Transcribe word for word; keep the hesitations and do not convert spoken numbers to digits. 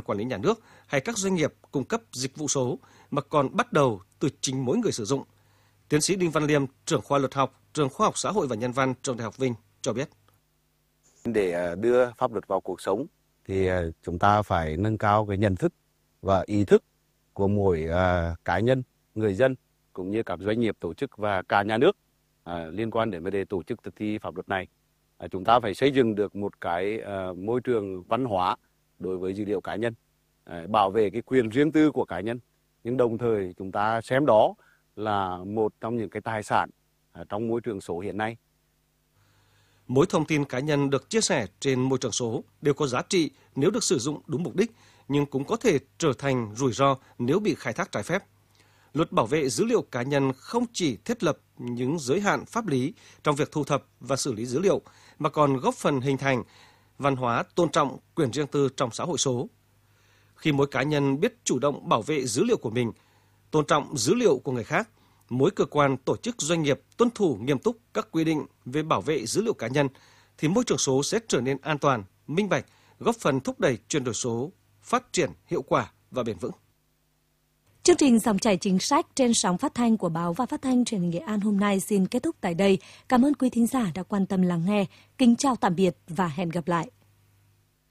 quản lý nhà nước hay các doanh nghiệp cung cấp dịch vụ số, mà còn bắt đầu từ chính mỗi người sử dụng. Tiến sĩ Đinh Văn Liêm, trưởng khoa luật học, trường Khoa học Xã hội và Nhân văn, Trường Đại học Vinh cho biết. Để đưa pháp luật vào cuộc sống thì chúng ta phải nâng cao cái nhận thức và ý thức của mỗi uh, cá nhân, người dân cũng như các doanh nghiệp, tổ chức và cả nhà nước uh, liên quan đến vấn đề tổ chức thực thi pháp luật này. Uh, chúng ta phải xây dựng được một cái uh, môi trường văn hóa đối với dữ liệu cá nhân, uh, bảo vệ cái quyền riêng tư của cá nhân, nhưng đồng thời chúng ta xem đó là một trong những cái tài sản uh, trong môi trường số hiện nay. Mỗi thông tin cá nhân được chia sẻ trên môi trường số đều có giá trị nếu được sử dụng đúng mục đích, nhưng cũng có thể trở thành rủi ro nếu bị khai thác trái phép. Luật bảo vệ dữ liệu cá nhân không chỉ thiết lập những giới hạn pháp lý trong việc thu thập và xử lý dữ liệu, mà còn góp phần hình thành văn hóa tôn trọng quyền riêng tư trong xã hội số. Khi mỗi cá nhân biết chủ động bảo vệ dữ liệu của mình, tôn trọng dữ liệu của người khác, mỗi cơ quan, tổ chức, doanh nghiệp tuân thủ nghiêm túc các quy định về bảo vệ dữ liệu cá nhân, thì môi trường số sẽ trở nên an toàn, minh bạch, góp phần thúc đẩy chuyển đổi số, phát triển hiệu quả và bền vững. Chương trình Dòng chảy chính sách trên sóng phát thanh của Báo và Phát thanh Truyền hình Nghệ An hôm nay xin kết thúc tại đây. Cảm ơn quý thính giả đã quan tâm lắng nghe. Kính chào tạm biệt và hẹn gặp lại.